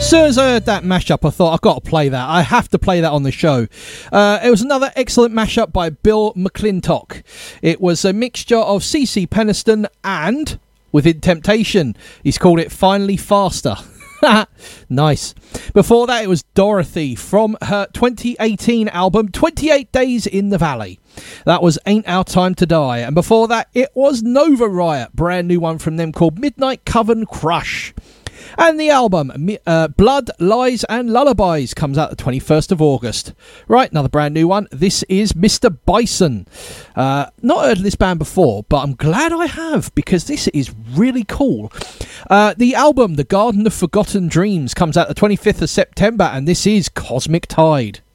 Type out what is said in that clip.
soon as I heard that mashup, I thought, I've got to play that. I have to play that on the show. It was another excellent mashup by Bill McClintock. It was a mixture of CeCe Peniston and Within Temptation. He's called it Finally Faster. Nice. Before that, it was Dorothy from her 2018 album 28 Days in the Valley. That was Ain't Our Time to Die. And before that, it was Nova Riot, brand new one from them called Midnight Coven Crush. And the album Blood, Lies and Lullabies comes out the 21st of August. Right, another brand new one. This is Mr. Bison. Not heard of this band before, but I'm glad I have, because this is really cool. The album The Garden of Forgotten Dreams comes out the 25th of September, and this is Cosmic Tide.